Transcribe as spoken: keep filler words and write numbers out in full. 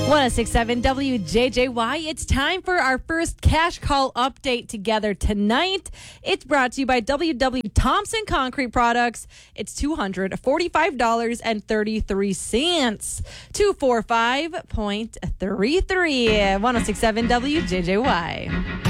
one oh six point seven W J J Y. It's time for our first cash call update together tonight. It's brought to you by W W Thompson Concrete Products. It's two hundred forty-five dollars and thirty-three cents. two forty-five point three three. one oh six point seven W J J Y.